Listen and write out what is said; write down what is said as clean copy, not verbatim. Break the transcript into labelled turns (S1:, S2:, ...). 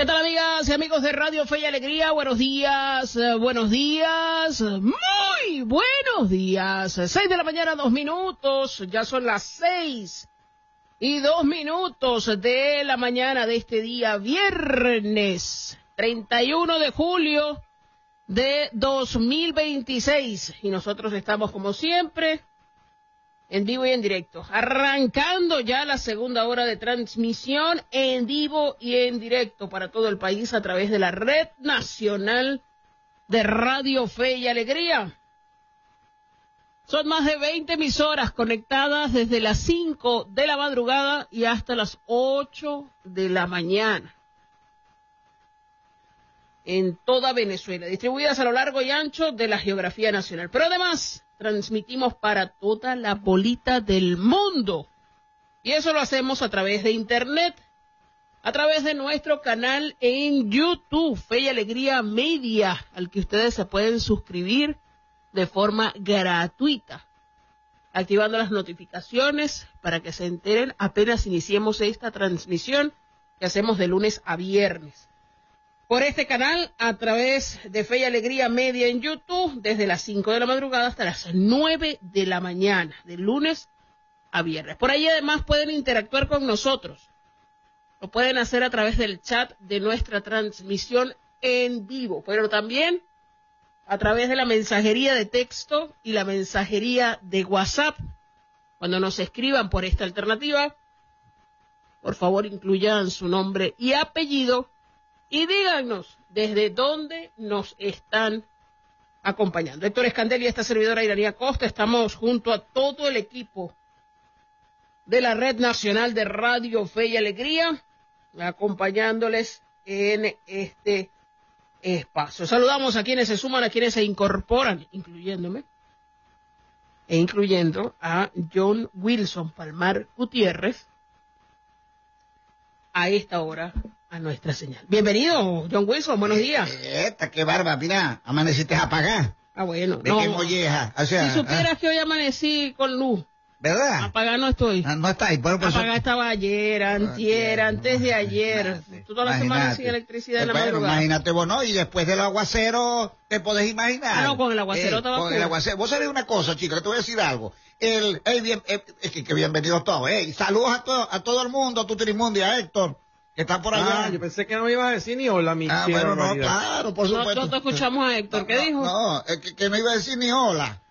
S1: ¿Qué tal, amigas y amigos de Radio Fe y Alegría? Buenos días, muy buenos días. 6 de la mañana, 2 minutos, ya son las 6:02 de la mañana de este día, viernes 31 de julio de 2026. Y nosotros estamos, como siempre, en vivo y en directo, arrancando ya la segunda hora de transmisión en vivo y en directo para todo el país a través de la Red Nacional de Radio Fe y Alegría. Son más de 20 emisoras conectadas desde las 5 de la madrugada y hasta las 8 de la mañana. En toda Venezuela, distribuidas a lo largo y ancho de la geografía nacional. Pero además, transmitimos para toda la bolita del mundo. Y eso lo hacemos a través de Internet, a través de nuestro canal en YouTube, Fe y Alegría Media, al que ustedes se pueden suscribir de forma gratuita, activando las notificaciones para que se enteren apenas iniciemos esta transmisión que hacemos de lunes a viernes. Por este canal, a través de Fe y Alegría Media en YouTube, desde las 5 de la madrugada hasta las 9 de la mañana, de lunes a viernes. Por ahí además pueden interactuar con nosotros. Lo pueden hacer a través del chat de nuestra transmisión en vivo, pero también a través de la mensajería de texto y la mensajería de WhatsApp. Cuando nos escriban por esta alternativa, por favor incluyan su nombre y apellido y díganos desde dónde nos están acompañando. Héctor Escandel y esta servidora Iranía Costa estamos junto a todo el equipo de la Red Nacional de Radio Fe y Alegría, acompañándoles en este espacio. Saludamos a quienes se suman, a quienes se incorporan, incluyéndome, e incluyendo a John Wilson Palmar Gutiérrez a esta hora a nuestra señal. Bienvenido, John Wilson, buenos días.
S2: Qué barba, mira, amaneciste apagada.
S1: Ah, bueno.
S2: ¿De qué molleja? O sea,
S1: si supieras que hoy amanecí con luz.
S2: ¿Verdad?
S1: Apagada no estoy.
S2: No está ahí. Bueno, pues
S1: apagada estaba ayer, antier, antes de ayer. Toda la semana sin electricidad en la madrugada.
S2: Imagínate vos, ¿no? Y después del aguacero, te podés imaginar.
S1: Ah, no, con el aguacero estaba
S2: con el aguacero. Vos sabés una cosa, chica, que te voy a decir algo. Que bienvenidos todos, saludos a todo el mundo, a Tutirimundo y a Héctor, que están por allá.
S3: Yo pensé que no me ibas a decir ni hola, mi
S2: bueno, no, claro, por supuesto.
S1: Nosotros escuchamos a Héctor, ¿qué dijo?
S2: No, que no iba a decir ni hola.